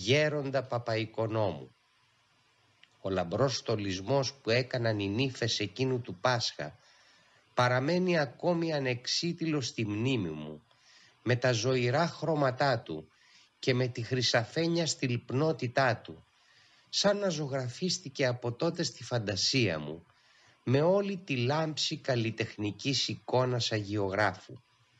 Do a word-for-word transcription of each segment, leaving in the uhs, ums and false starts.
γέροντα Παπαϊκονόμου. Ο λαμπρός στολισμός που έκαναν οι νύφες εκείνου του Πάσχα παραμένει ακόμη ανεξίτηλος στη μνήμη μου, με τα ζωηρά χρώματά του και με τη χρυσαφένια στυλπνότητά του, σαν να ζωγραφίστηκε από τότε στη φαντασία μου, με όλη τη λάμψη καλλιτεχνικής εικόνας αγιογράφου.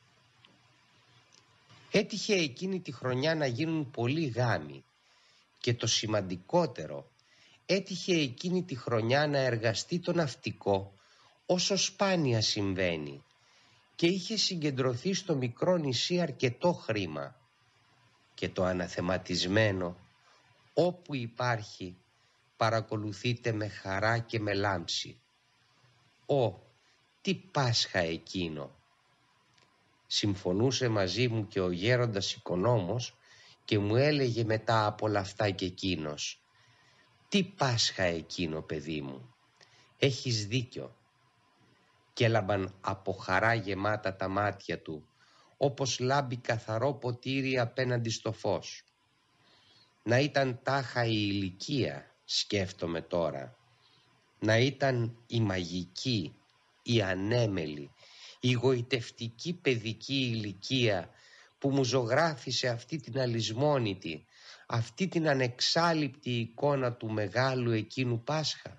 Έτυχε εκείνη τη χρονιά να γίνουν πολλοί γάμοι και το σημαντικότερο, έτυχε εκείνη τη χρονιά να εργαστεί το ναυτικό όσο σπάνια συμβαίνει και είχε συγκεντρωθεί στο μικρό νησί αρκετό χρήμα και το αναθεματισμένο όπου υπάρχει παρακολουθείται με χαρά και με λάμψη. Ω, τι Πάσχα εκείνο! Συμφωνούσε μαζί μου και ο γέροντας Οικονόμος και μου έλεγε μετά από όλα αυτά και εκείνος: τι Πάσχα εκείνο, παιδί μου, έχεις δίκιο. Και έλαμπαν από χαρά γεμάτα τα μάτια του, όπως λάμπει καθαρό ποτήρι απέναντι στο φως. Να ήταν τάχα η ηλικία, σκέφτομαι τώρα. Να ήταν η μαγική, η ανέμελη, η γοητευτική παιδική ηλικία που μου ζωγράφισε αυτή την αλυσμόνητη, αυτή την ανεξάλειπτη εικόνα του μεγάλου εκείνου Πάσχα.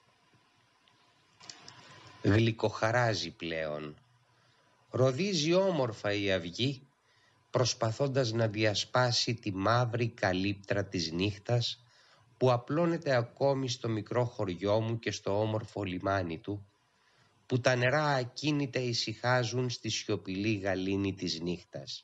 Γλυκοχαράζει πλέον. Ροδίζει όμορφα η αυγή, προσπαθώντας να διασπάσει τη μαύρη καλύπτρα της νύχτας που απλώνεται ακόμη στο μικρό χωριό μου και στο όμορφο λιμάνι του, που τα νερά ακίνητα ησυχάζουν στη σιωπηλή γαλήνη της νύχτας.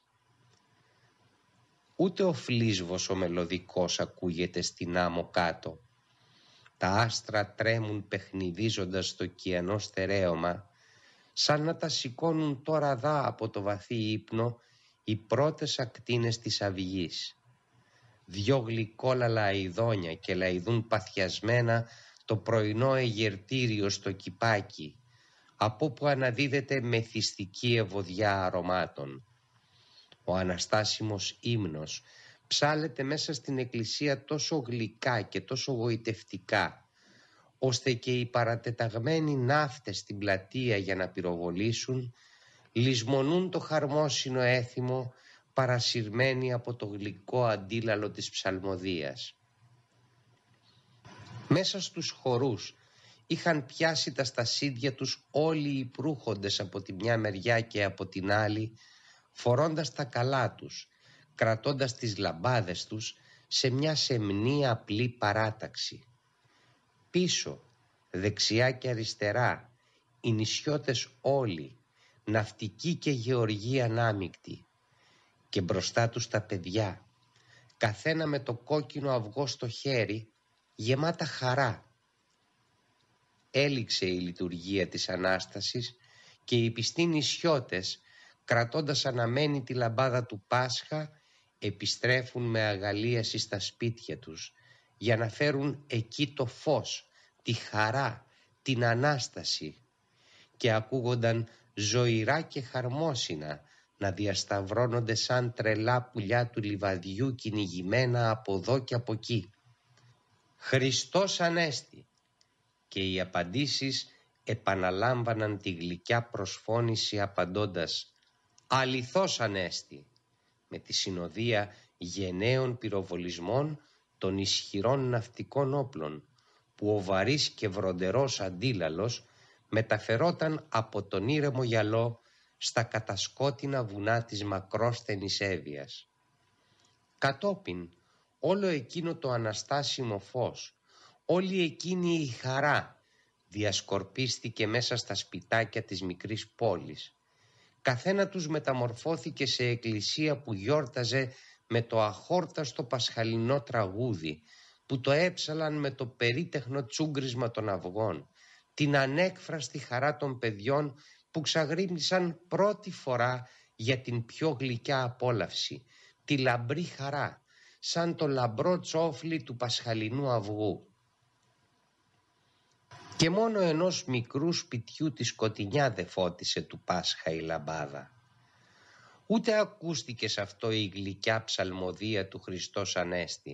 Ούτε ο φλίσβος ο μελωδικός ακούγεται στην άμμο κάτω. Τα άστρα τρέμουν παιχνιδίζοντας στο κιανό στερέωμα, σαν να τα σηκώνουν τώρα δά από το βαθύ ύπνο οι πρώτες ακτίνες της αυγής. Δυο γλυκόλαλα αηδόνια και λαϊδούν παθιασμένα το πρωινό αιγερτήριο στο κυπάκι, από που αναδίδεται μεθυστική ευωδιά αρωμάτων. Ο αναστάσιμος ύμνος ψάλεται μέσα στην εκκλησία τόσο γλυκά και τόσο γοητευτικά, ώστε και οι παρατεταγμένοι ναύτες στην πλατεία για να πυροβολήσουν λησμονούν το χαρμόσυνο έθιμο παρασυρμένοι από το γλυκό αντίλαλο της ψαλμοδίας. Μέσα στους χορούς είχαν πιάσει τα στασίδια τους όλοι οι προύχοντες από τη μια μεριά και από την άλλη, φορώντας τα καλά τους, κρατώντας τις λαμπάδες τους σε μια σεμνή απλή παράταξη. Πίσω, δεξιά και αριστερά, οι νησιώτες όλοι, ναυτικοί και γεωργοί ανάμεικτοι, και μπροστά τους τα παιδιά, καθένα με το κόκκινο αυγό στο χέρι, γεμάτα χαρά. Έληξε η λειτουργία της Ανάστασης και οι πιστοί νησιώτες, κρατώντας αναμένη τη λαμπάδα του Πάσχα, επιστρέφουν με αγαλίαση στα σπίτια τους για να φέρουν εκεί το φως, τη χαρά, την Ανάσταση, και ακούγονταν ζωηρά και χαρμόσυνα να διασταυρώνονται σαν τρελά πουλιά του λιβαδιού κυνηγημένα από εδώ και από εκεί. «Χριστός Ανέστη!» Και οι απαντήσεις επαναλάμβαναν τη γλυκιά προσφώνηση απαντώντας «Αληθώς Ανέστη», με τη συνοδεία γενναίων πυροβολισμών των ισχυρών ναυτικών όπλων, που ο βαρύς και βροντερός αντίλαλος μεταφερόταν από τον ήρεμο γυαλό στα κατασκότεινα βουνά της μακρόσθενης Εύβοιας. Κατόπιν όλο εκείνο το αναστάσιμο φως, όλη εκείνη η χαρά διασκορπίστηκε μέσα στα σπιτάκια της μικρής πόλης. Καθένα τους μεταμορφώθηκε σε εκκλησία που γιόρταζε με το αχόρταστο πασχαλινό τραγούδι, που το έψαλαν με το περίτεχνο τσούγκρισμα των αυγών, την ανέκφραστη χαρά των παιδιών που ξαγρύπνησαν πρώτη φορά για την πιο γλυκιά απόλαυση, τη λαμπρή χαρά, σαν το λαμπρό τσόφλι του πασχαλινού αυγού. Και μόνο ενός μικρού σπιτιού τη σκοτεινιά δε φώτισε του Πάσχα η λαμπάδα. Ούτε ακούστηκε σε αυτό η γλυκιά ψαλμοδία του Χριστός Ανέστη,